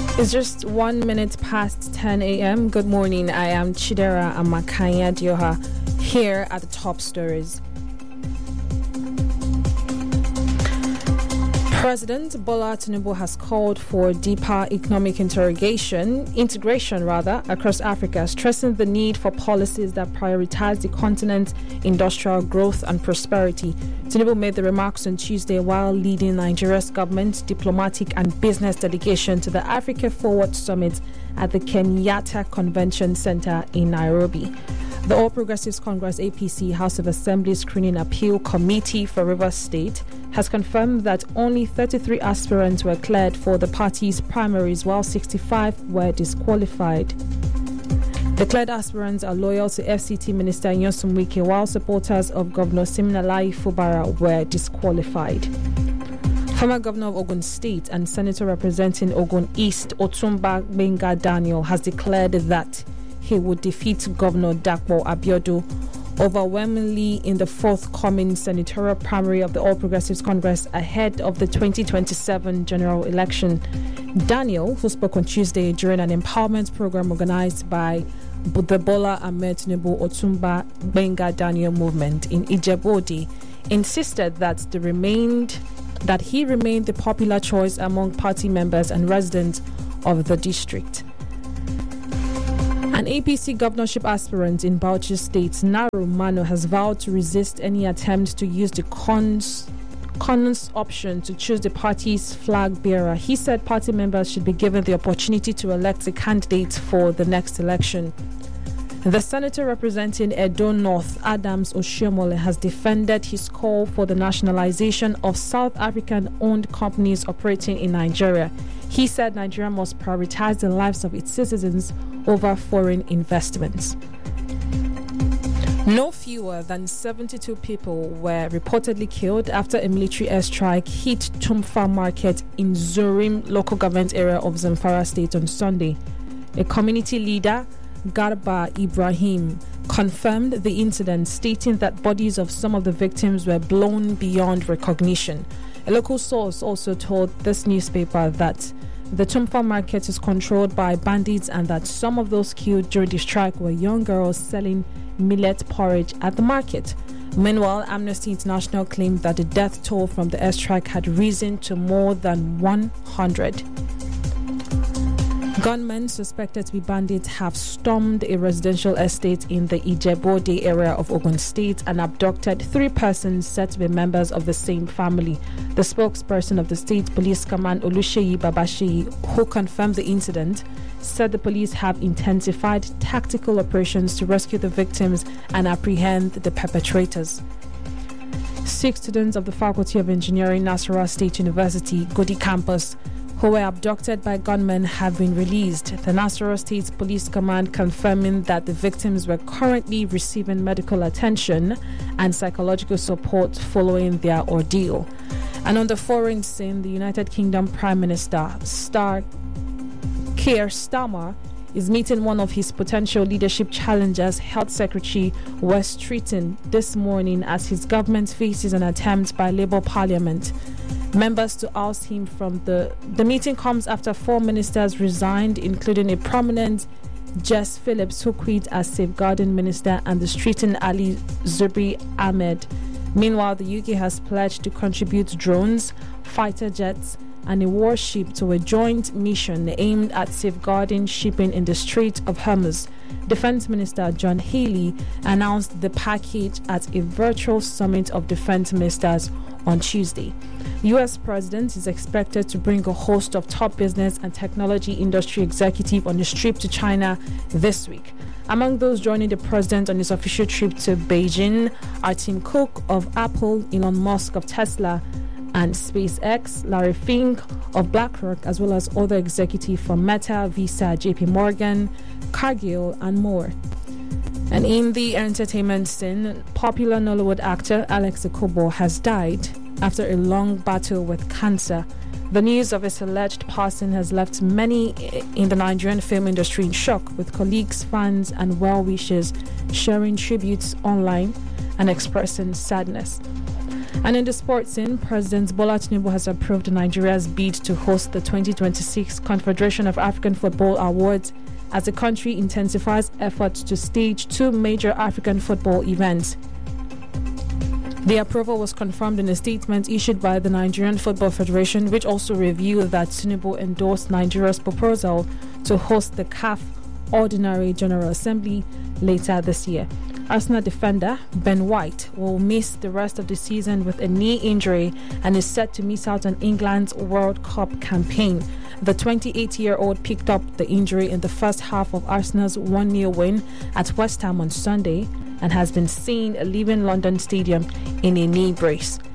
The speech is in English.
It's just 1 minute past 10 a.m. Good morning. I am Chidera Amakanya Dioha here at the top stories. President Bola Tinubu has called for deeper economic integration across Africa, stressing the need for policies that prioritize the continent's industrial growth and prosperity. Tinubu made the remarks on Tuesday while leading Nigeria's government, diplomatic and business delegation to the Africa Forward Summit at the Kenyatta Convention Center in Nairobi. The All Progressives Congress APC House of Assembly Screening Appeal Committee for Rivers State has confirmed that only 33 aspirants were cleared for the party's primaries while 65 were disqualified. The cleared aspirants are loyal to FCT Minister Nyesom Wike, while supporters of Governor Siminalayi Fubara were disqualified. Former Governor of Ogun State and Senator representing Ogun East Otumba Gbenga Daniel has declared that he would defeat Governor Dapo Abiodun overwhelmingly in the forthcoming senatorial primary of the All Progressives Congress ahead of the 2027 general election. Daniel, who spoke on Tuesday during an empowerment program organized by the Bola Ahmed Tinubu Otumba Gbenga Daniel movement in Ijebu-Ode, insisted that he remained the popular choice among party members and residents of the district. An APC governorship aspirant in Bauchi State, Naru Mano, has vowed to resist any attempt to use the cons option to choose the party's flag bearer. He said party members should be given the opportunity to elect a candidate for the next election. The senator representing Edo North, Adams Oshiomhole, has defended his call for the nationalization of South African-owned companies operating in Nigeria. He said Nigeria must prioritize the lives of its citizens over foreign investments. No fewer than 72 people were reportedly killed after a military airstrike hit Tumfa Market in Zurim local government area of Zamfara State on Sunday. A community leader, Garba Ibrahim, confirmed the incident, stating that bodies of some of the victims were blown beyond recognition. A local source also told this newspaper that the Tumfa Market is controlled by bandits and that some of those killed during the strike were young girls selling millet porridge at the market. Meanwhile, Amnesty International claimed that the death toll from the airstrike had risen to more than 100. Gunmen suspected to be bandits have stormed a residential estate in the Ijebu-Ode area of Ogun State and abducted 3 persons said to be members of the same family. The spokesperson of the state police command, Oluseyi Babasheyi, who confirmed the incident, said the police have intensified tactical operations to rescue the victims and apprehend the perpetrators. 6 students of the Faculty of Engineering, Nasarawa State University, Godi campus, who were abducted by gunmen have been released. The Nasarawa State Police Command confirming that the victims were currently receiving medical attention and psychological support following their ordeal. And on the foreign scene, the United Kingdom Prime Minister Keir Starmer is meeting one of his potential leadership challengers, Health Secretary Wes Streeton, this morning as his government faces an attempt by Labour Parliament members to oust him from the meeting comes after 4 ministers resigned, including a prominent Jess Phillips, who quit as Safeguarding Minister, and the Streeton Ali Zubri Ahmed. Meanwhile, the UK has pledged to contribute drones, fighter jets, and a warship to a joint mission aimed at safeguarding shipping in the Strait of Hormuz. Defense Minister John Healey announced the package at a virtual summit of defense ministers on Tuesday. The U.S. President is expected to bring a host of top business and technology industry executives on his trip to China this week. Among those joining the president on his official trip to Beijing are Tim Cook of Apple, Elon Musk of Tesla and SpaceX, Larry Fink of BlackRock, as well as other executives from Meta, Visa, JP Morgan, Cargill, and more. And in the entertainment scene, popular Nollywood actor Alex Ekobo has died after a long battle with cancer. The news of his alleged passing has left many in the Nigerian film industry in shock, with colleagues, fans, and well-wishers sharing tributes online and expressing sadness. And in the sports scene, President Bola Tinubu has approved Nigeria's bid to host the 2026 Confederation of African Football Awards as the country intensifies efforts to stage 2 major African football events. The approval was confirmed in a statement issued by the Nigerian Football Federation, which also revealed that Tinubu endorsed Nigeria's proposal to host the CAF Ordinary General Assembly later this year. Arsenal defender Ben White will miss the rest of the season with a knee injury and is set to miss out on England's World Cup campaign. The 28-year-old picked up the injury in the first half of Arsenal's 1-0 win at West Ham on Sunday and has been seen leaving London Stadium in a knee brace.